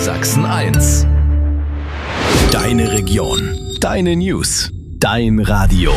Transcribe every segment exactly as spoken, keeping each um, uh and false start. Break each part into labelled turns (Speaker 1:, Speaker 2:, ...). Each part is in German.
Speaker 1: Sachsen eins. Deine Region, deine News, dein Radio.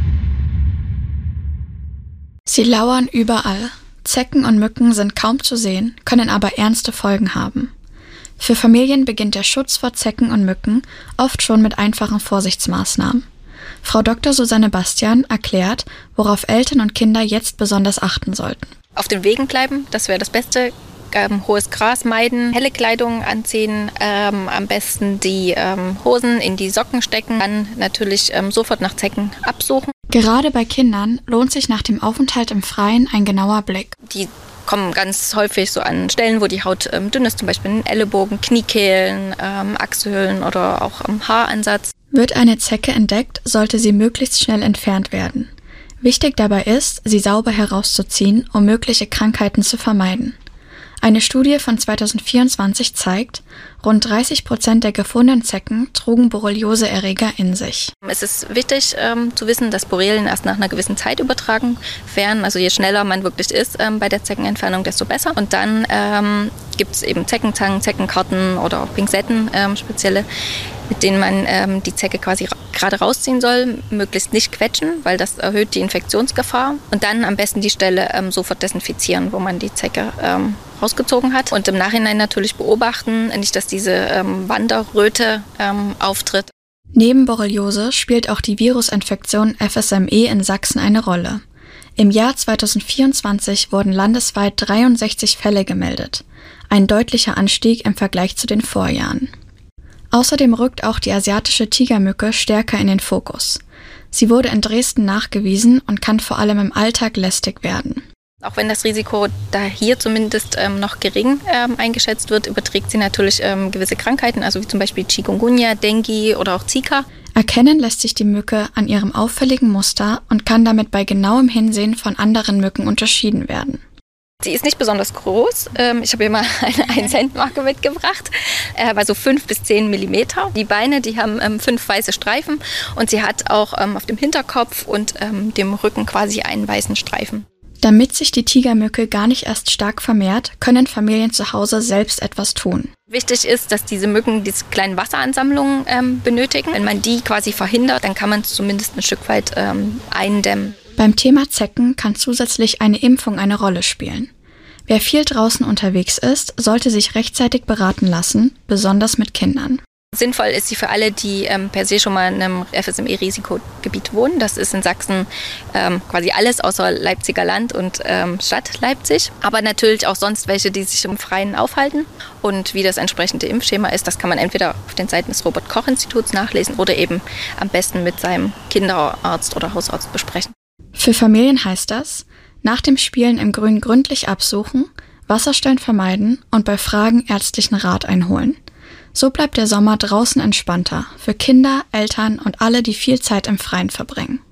Speaker 2: Sie lauern überall. Zecken und Mücken sind kaum zu sehen, können aber ernste Folgen haben. Für Familien beginnt der Schutz vor Zecken und Mücken oft schon mit einfachen Vorsichtsmaßnahmen. Frau Doktor Susanne Bastian erklärt, worauf Eltern und Kinder jetzt besonders achten sollten.
Speaker 3: Auf den Wegen bleiben, das wäre das Beste. Ähm, hohes Gras meiden, helle Kleidung anziehen, ähm, am besten die ähm, Hosen in die Socken stecken, dann natürlich ähm, sofort nach Zecken absuchen.
Speaker 2: Gerade bei Kindern lohnt sich nach dem Aufenthalt im Freien ein genauer Blick.
Speaker 3: Die kommen ganz häufig so an Stellen, wo die Haut ähm, dünn ist, zum Beispiel in Ellenbogen, Kniekehlen, ähm, Achselhöhlen oder auch am Haaransatz.
Speaker 2: Wird eine Zecke entdeckt, sollte sie möglichst schnell entfernt werden. Wichtig dabei ist, sie sauber herauszuziehen, um mögliche Krankheiten zu vermeiden. Eine Studie von zweitausendvierundzwanzig zeigt, rund dreißig Prozent der gefundenen Zecken trugen Borreliose-Erreger in sich.
Speaker 3: Es ist wichtig ähm, zu wissen, dass Borrelien erst nach einer gewissen Zeit übertragen werden. Also je schneller man wirklich ist ähm, bei der Zeckenentfernung, desto besser. Und dann ähm, gibt es eben Zeckenzangen, Zeckenkarten oder auch Pinzetten, ähm, spezielle, mit denen man ähm, die Zecke quasi ra- gerade rausziehen soll, möglichst nicht quetschen, weil das erhöht die Infektionsgefahr. Und dann am besten die Stelle ähm, sofort desinfizieren, wo man die Zecke ähm, rausgezogen hat. Und im Nachhinein natürlich beobachten, nicht, dass diese ähm, Wanderröte ähm, auftritt.
Speaker 2: Neben Borreliose spielt auch die Virusinfektion F S M E in Sachsen eine Rolle. Im Jahr zweitausendvierundzwanzig wurden landesweit dreiundsechzig Fälle gemeldet. Ein deutlicher Anstieg im Vergleich zu den Vorjahren. Außerdem rückt auch die asiatische Tigermücke stärker in den Fokus. Sie wurde in Dresden nachgewiesen und kann vor allem im Alltag lästig werden.
Speaker 3: Auch wenn das Risiko da hier zumindest ähm, noch gering ähm, eingeschätzt wird, überträgt sie natürlich ähm, gewisse Krankheiten, also wie zum Beispiel Chikungunya, Dengue oder auch Zika.
Speaker 2: Erkennen lässt sich die Mücke an ihrem auffälligen Muster und kann damit bei genauem Hinsehen von anderen Mücken unterschieden werden.
Speaker 3: Sie ist nicht besonders groß. Ich habe hier mal eine ein Cent Marke mitgebracht, also fünf bis zehn Millimeter. Die Beine, die haben fünf weiße Streifen und sie hat auch auf dem Hinterkopf und dem Rücken quasi einen weißen Streifen.
Speaker 2: Damit sich die Tigermücke gar nicht erst stark vermehrt, können Familien zu Hause selbst etwas tun.
Speaker 3: Wichtig ist, dass diese Mücken diese kleinen Wasseransammlungen ähm, benötigen. Wenn man die quasi verhindert, dann kann man es zumindest ein Stück weit ähm, eindämmen.
Speaker 2: Beim Thema Zecken kann zusätzlich eine Impfung eine Rolle spielen. Wer viel draußen unterwegs ist, sollte sich rechtzeitig beraten lassen, besonders mit Kindern.
Speaker 3: Sinnvoll ist sie für alle, die ähm, per se schon mal in einem F S M E-Risikogebiet wohnen. Das ist in Sachsen ähm, quasi alles außer Leipziger Land und ähm, Stadt Leipzig. Aber natürlich auch sonst welche, die sich im Freien aufhalten. Und wie das entsprechende Impfschema ist, das kann man entweder auf den Seiten des Robert-Koch-Instituts nachlesen oder eben am besten mit seinem Kinderarzt oder Hausarzt besprechen.
Speaker 2: Für Familien heißt das, nach dem Spielen im Grün gründlich absuchen, Wasserstellen vermeiden und bei Fragen ärztlichen Rat einholen. So bleibt der Sommer draußen entspannter für Kinder, Eltern und alle, die viel Zeit im Freien verbringen.